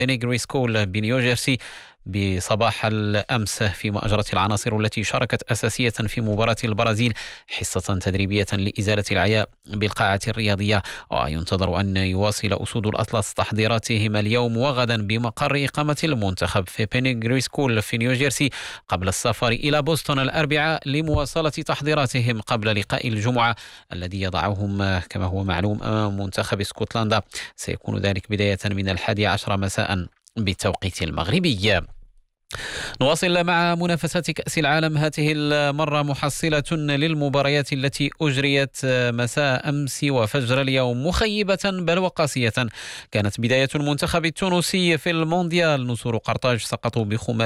بينيغري سكول بنيوجيرسي بصباح الأمس، فيما أجرت العناصر التي شاركت أساسية في مباراة البرازيل حصة تدريبية لإزالة العياء بالقاعة الرياضية. وينتظر أن يواصل أسود الأطلس تحضيراتهم اليوم وغدا بمقر إقامة المنتخب في بينيغري سكول في نيوجيرسي قبل السفر إلى بوسطن الأربعاء لمواصلة تحضيراتهم قبل لقاء الجمعة الذي يضعهم كما هو معلوم أمام منتخب اسكتلندا. سيكون ذلك بداية من 11 مساء بالتوقيت المغربي. نواصل مع منافسات كأس العالم، هذه المرة محصلة للمباريات التي أجريت مساء أمس وفجر اليوم مخيبة بل وقاسية. كانت بداية المنتخب التونسي في المونديال. نسور قرطاج سقطوا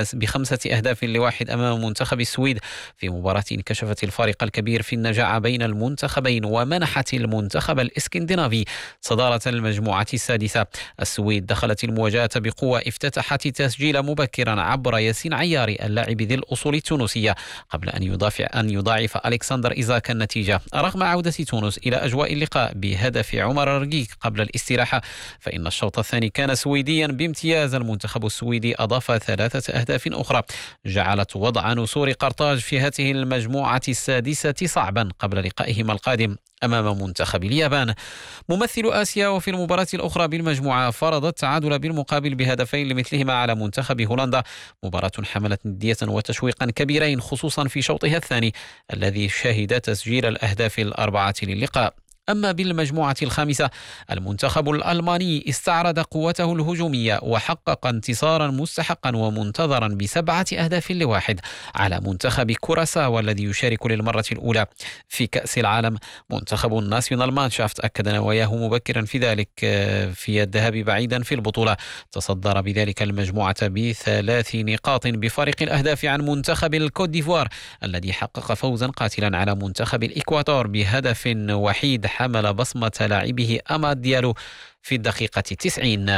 ب5-1 أمام منتخب السويد في مباراة كشفت الفارق الكبير في النجاعة بين المنتخبين ومنحت المنتخب الإسكندنافي صدارة المجموعة السادسة. السويد دخلت المواجهة بقوة، افتتحت التسجيل مبكرا عبر ياسين عياري اللاعب ذي الأصول التونسية قبل أن يضاعف ألكسندر إيزاك النتيجة. رغم عودة تونس إلى أجواء اللقاء بهدف عمر رقيق قبل الاستراحة، فإن الشوط الثاني كان سويديا بامتياز. المنتخب السويدي أضاف 3 أهداف أخرى جعلت وضع نسور قرطاج في هذه المجموعة السادسة صعبا قبل لقائهم القادم أمام منتخب اليابان. ممثل آسيا وفي المباراة الأخرى بالمجموعة فرض التعادل بالمقابل بهدفين لمثلهما على منتخب هولندا. مباراة حملت ندية وتشويقا كبيرين خصوصا في شوطها الثاني الذي شهد تسجيل الأهداف الأربعة للقاء. أما بالمجموعة الخامسة المنتخب الألماني استعرض قوته الهجومية وحقق انتصارا مستحقا ومنتظرا ب7-1 على منتخب كوراساو الذي يشارك للمرة الأولى في كأس العالم. منتخب الناسيونال مانشافت أكد نواياه مبكرا في ذلك في الذهاب بعيدا في البطولة. تصدر بذلك المجموعة ب3 نقاط بفارق الأهداف عن منتخب الكوت ديفوار الذي حقق فوزا قاتلا على منتخب الإكوادور بهدف وحيد حمل بصمة لاعبه أماد ديالو في الدقيقة 90.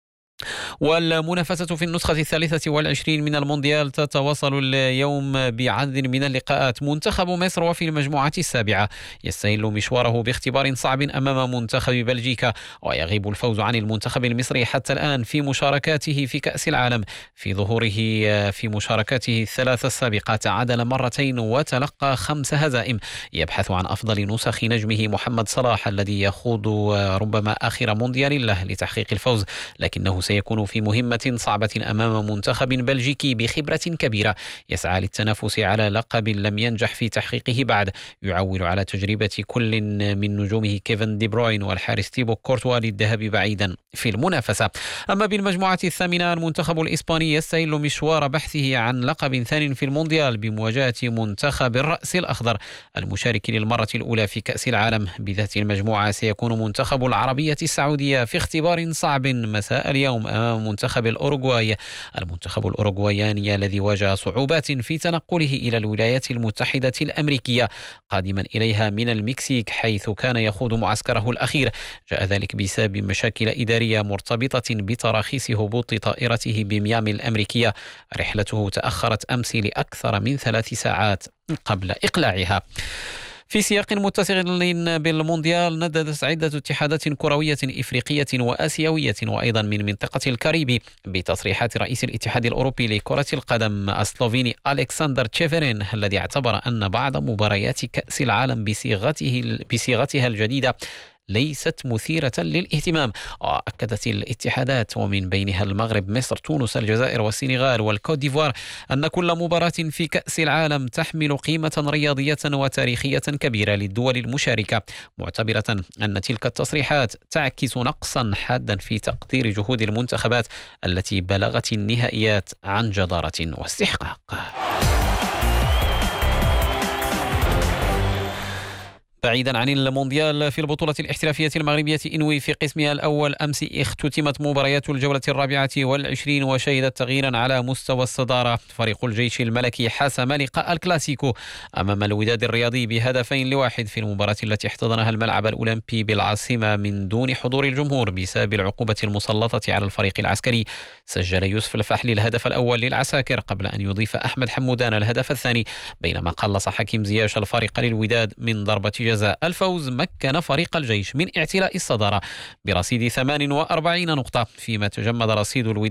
والمنافسة في النسخة 23 من المونديال تتواصل اليوم بعدد من اللقاءات. منتخب مصر وفي المجموعة السابعة يستهل مشواره باختبار صعب أمام منتخب بلجيكا، ويغيب الفوز عن المنتخب المصري حتى الآن في مشاركاته في كأس العالم. في ظهوره في مشاركاته الثلاث السابقة تعادل مرتين وتلقى 5 هزائم. يبحث عن أفضل نسخ نجمه محمد صلاح الذي يخوض ربما آخر مونديال له لتحقيق الفوز، لكنه سيكون في مهمة صعبة أمام منتخب بلجيكي بخبرة كبيرة يسعى للتنافس على لقب لم ينجح في تحقيقه بعد. يعول على تجربة كل من نجومه كيفن دي بروين والحارس تيبو كورتوا للذهاب بعيدا في المنافسة. أما بالمجموعة الثامنة المنتخب الإسباني يستهل مشوار بحثه عن لقب ثاني في المونديال بمواجهة منتخب الرأس الأخضر المشارك للمرة الأولى في كأس العالم. بذات المجموعة سيكون منتخب العربية السعودية في اختبار صعب مساء اليوم أمام منتخب الأوروغواي. المنتخب الأوروغواياني الذي واجه صعوبات في تنقله إلى الولايات المتحدة الأمريكية قادما إليها من المكسيك حيث كان يخوض معسكره الأخير، جاء ذلك بسبب مشاكل إدارية مرتبطة بتراخيص هبوط طائرته بميامي الأمريكية. رحلته تأخرت أمس لأكثر من 3 ساعات قبل إقلاعها. في سياق متصل بالمونديال نددت عدة اتحادات كروية إفريقية وآسيوية وأيضا من منطقة الكاريبي بتصريحات رئيس الاتحاد الأوروبي لكرة القدم السلوفيني ألكسندر تشيفرين الذي اعتبر أن بعض مباريات كأس العالم بصيغتها الجديدة ليست مثيرة للاهتمام. أكدت الاتحادات ومن بينها المغرب، مصر، تونس، الجزائر والسنغال والكوت ديفوار أن كل مباراة في كأس العالم تحمل قيمة رياضية وتاريخية كبيرة للدول المشاركة، معتبرة أن تلك التصريحات تعكس نقصا حادا في تقدير جهود المنتخبات التي بلغت النهائيات عن جدارة واستحقاق. بعيدا عن المونديال، في البطولة الاحترافية المغربية إنوي في قسمها الأول أمس اختتمت مباريات الجولة 24 وشهدت تغييرا على مستوى الصدارة. فريق الجيش الملكي حسم لقاء الكلاسيكو أمام الوداد الرياضي ب2-1 في المباراة التي احتضنها الملعب الأولمبي بالعاصمة من دون حضور الجمهور بسبب العقوبة المسلطة على الفريق العسكري. سجل يوسف الفحلي الهدف الأول للعساكر قبل أن يضيف أحمد حمودان الهدف الثاني، بينما قلص حكيم زياش الفارق للوداد من ضربة جزاء. الفوز مكن فريق الجيش من اعتلاء الصدارة برصيد 48 نقطة، فيما تجمد رصيد الوداد